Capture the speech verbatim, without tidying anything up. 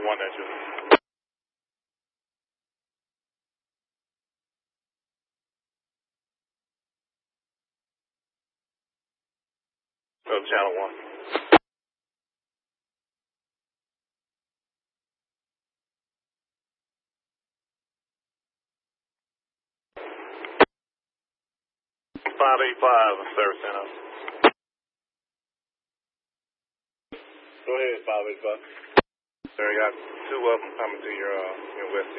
one at you. Oh, channel one. five eight five, service center. Go ahead, five eight five. Sir, you got two of them coming to your, uh, your west.